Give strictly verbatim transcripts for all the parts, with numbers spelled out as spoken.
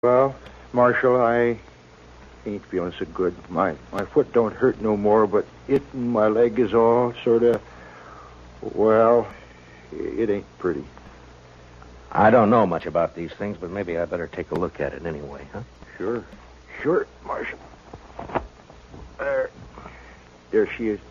Well, Marshal, I ain't feeling so good. My my foot don't hurt no more, but it and my leg is all sort of, well, it ain't pretty. I don't know much about these things, but maybe I better take a look at it anyway, huh? Sure. Sure, Marshal. There. There she is.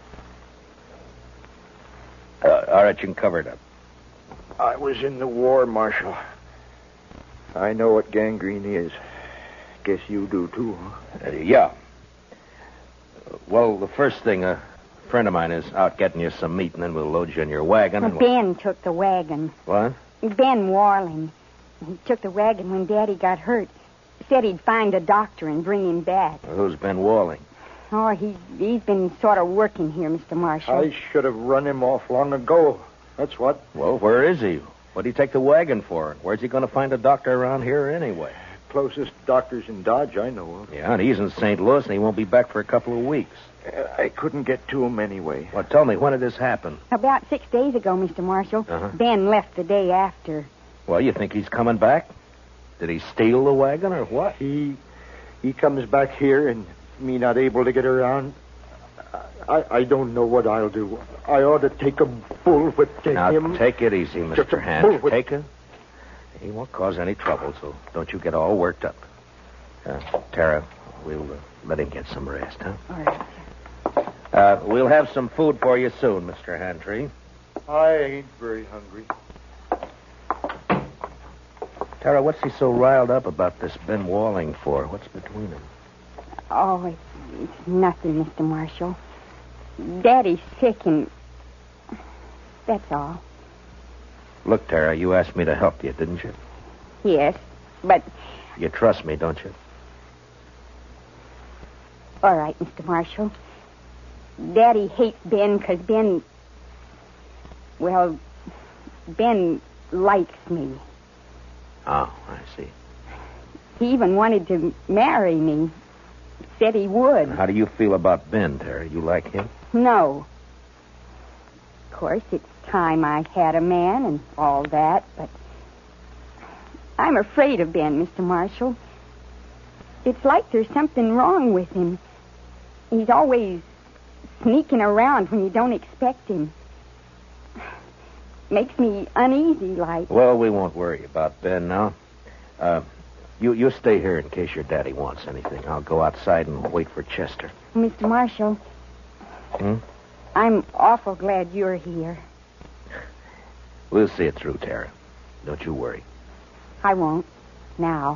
Uh, all right, you can cover it up. I was in the war, Marshal. I know what gangrene is. Guess you do, too, huh? Uh, yeah. Uh, well, the first thing, a friend of mine is out getting you some meat, and then we'll load you in your wagon. And Well, we'll... Ben took the wagon. What? Ben Warling. He took the wagon when Daddy got hurt. Said he'd find a doctor and bring him back. Well, who's Ben Walling? Oh, he, he's been sort of working here, Mister Marshal. I should have run him off long ago. That's what. Well, where is he? What'd he take the wagon for? Where's he going to find a doctor around here anyway? Closest doctor's in Dodge I know of. Yeah, and he's in Saint Louis, and he won't be back for a couple of weeks. Uh, I couldn't get to him anyway. Well, tell me, when did this happen? About six days ago, Mister Marshal. Uh-huh. Ben left the day after. Well, you think he's coming back? Did he steal the wagon or what? He he comes back here and me not able to get around. I, I don't know what I'll do. I ought to take a bullwhip to now, him. take it easy, Just Mister a Hand. bullwhip. Take it. He won't cause any trouble, so don't you get all worked up. Uh, Tara, we'll uh, let him get some rest, huh? All right. Uh, we'll have some food for you soon, Mister Hantry. I ain't very hungry. Tara, what's he so riled up about this Ben Walling for? What's between them? Oh, it's, it's nothing, Mister Marshal. Daddy's sick and... That's all. Look, Tara, you asked me to help you, didn't you? Yes, but... You trust me, don't you? All right, Mister Marshal. Daddy hates Ben because Ben... Well, Ben likes me. Oh, I see. He even wanted to marry me. Said he would. How do you feel about Ben, Tara? You like him? No. Of course, it's time I had a man and all that, but... I'm afraid of Ben, Mister Marshal. It's like there's something wrong with him. He's always sneaking around when you don't expect him. Makes me uneasy, like. Well, we won't worry about Ben now. Uh, you, you stay here in case your daddy wants anything. I'll go outside and wait for Chester. Mister Marshal, Hmm? I'm awful glad you're here. We'll see it through, Tara. Don't you worry. I won't. Now.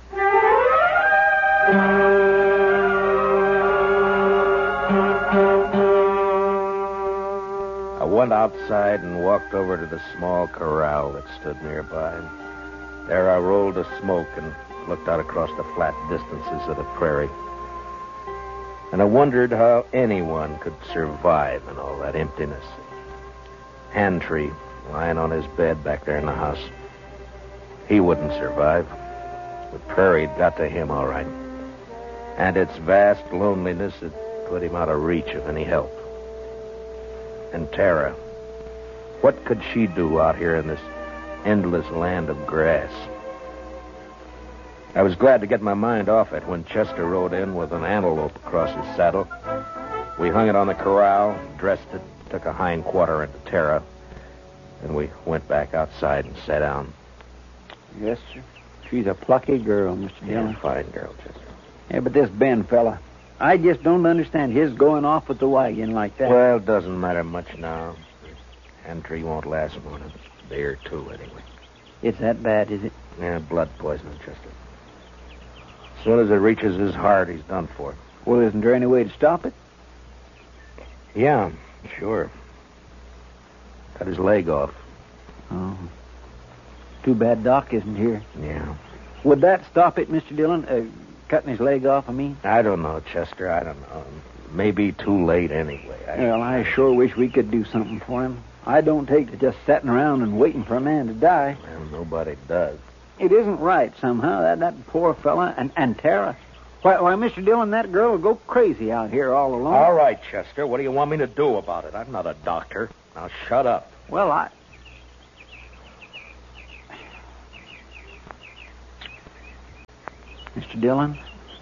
I went outside and walked over to the small corral that stood nearby. There I rolled a smoke and looked out across the flat distances of the prairie. And I wondered how anyone could survive in all that emptiness. Hantry lying on his bed back there in the house. He wouldn't survive. The prairie'd got to him all right. And its vast loneliness had put him out of reach of any help. And Tara, what could she do out here in this endless land of grass? I was glad to get my mind off it when Chester rode in with an antelope across his saddle. We hung it on the corral, dressed it, took a hind quarter into Tara, and we went back outside and sat down. Yes, sir. She's a plucky girl, Mister Dillon. Yeah, fine girl, Chester. Yeah, but this Ben fella, I just don't understand his going off with the wagon like that. Well, it doesn't matter much now. Hantry won't last more than a day or two, anyway. It's that bad, is it? Yeah, blood poisoning, Chester. As soon as it reaches his heart, he's done for. Well, isn't there any way to stop it? Yeah, sure. Cut his leg off. Oh. Too bad Doc isn't here. Yeah. Would that stop it, Mister Dillon? Uh, cutting his leg off, I mean? I don't know, Chester. I don't know. Maybe too late anyway. I... Well, I sure wish we could do something for him. I don't take to just sitting around and waiting for a man to die. Well, nobody does. It isn't right, somehow. That that poor fella and, and Tara. Why, why, Mister Dillon, that girl will go crazy out here all alone. All right, Chester. What do you want me to do about it? I'm not a doctor. Now, shut up. Well, I... Mister Dillon,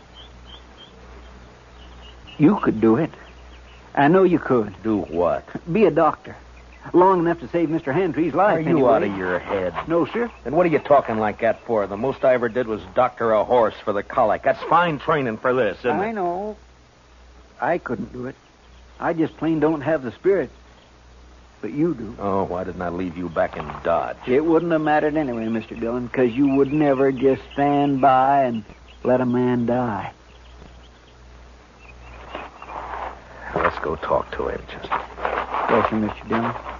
you could do it. I know you could. Do what? Be a doctor. Long enough to save Mister Hantree's life, Are you anyway. out of your head? No, sir. Then what are you talking like that for? The most I ever did was doctor a horse for the colic. That's fine training for this, isn't I it? know. I couldn't do it. I just plain don't have the spirit. But you do. Oh, why didn't I leave you back in Dodge? It wouldn't have mattered anyway, Mister Dillon, because you would never just stand by and let a man die. Let's go talk to him, Chester. Yes, sir, Mister Dillon.